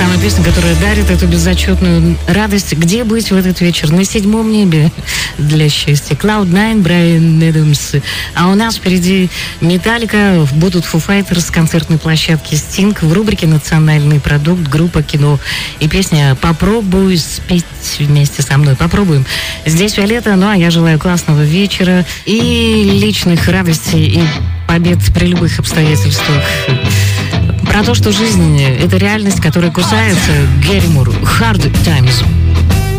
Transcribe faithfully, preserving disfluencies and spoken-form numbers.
самая песня, которая дарит эту безотчетную радость. Где быть в этот вечер? На седьмом небе для счастья. клауд найн, Брайан Эдамс. А у нас впереди Металлика, будут Foo Fighters с концертной площадки Стинг в рубрике «Национальный продукт», группа «Кино». И песня «Попробуй спеть вместе со мной». Попробуем. Здесь Виолетта, ну а я желаю классного вечера и личных радостей, и побед при любых обстоятельствах. Про то, что жизнь — это реальность, которая кусается. Гэри Мур. Hard Times.